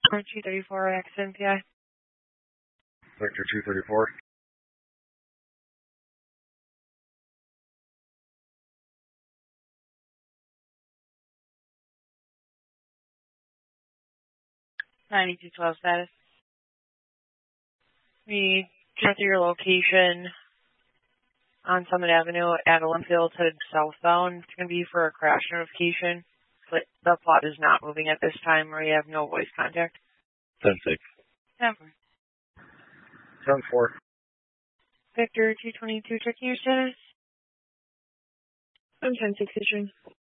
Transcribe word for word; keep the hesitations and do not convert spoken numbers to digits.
two thirty-four accident P I. Victor two thirty-four. ninety-two twelve status. We checked your location on Summit Avenue at Olympia to southbound. It's going to be for a crash notification, but the plot is not moving at this time, or you have no voice contact. ten six. ten four. ten four. Victor two twenty-two, checking your status. I'm ten six issuing.